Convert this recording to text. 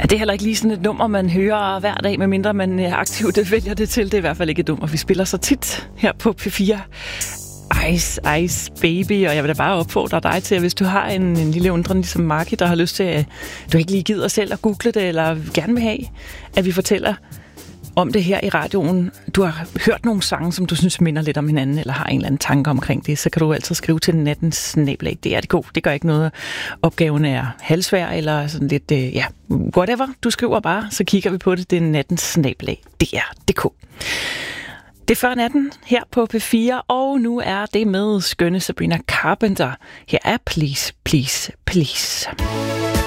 Det er heller ikke lige sådan et nummer, man hører hver dag, medmindre man aktivt vælger det til. Det er i hvert fald ikke et nummer, vi spiller så tit her på P4. Ice, Ice Baby, og jeg vil da bare opfordre dig til, at hvis du har en lille undren ligesom Marky, der har lyst til, at du ikke lige gider selv at google det, eller gerne vil have, at vi fortæller om det her i radioen. Du har hørt nogle sange, som du synes minder lidt om hinanden, eller har en eller anden tanke omkring det, så kan du altid skrive til nattens@dr.dk. Det gør ikke noget. Opgaven er halvsvær, eller sådan lidt, whatever. Du skriver bare, så kigger vi på det. Det er nattens@dr.dk. Det er før natten her på P4, og nu er det med skønne Sabrina Carpenter. Her er Please, Please, Please.